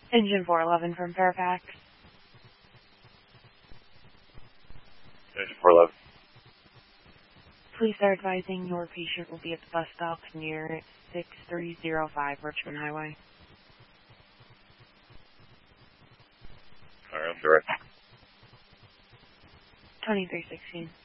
Engine 411 from Fairfax. Engine 411. Police are advising your patient will be at the bus stop near 6305 Richmond Highway. All right, I'm direct. 2316.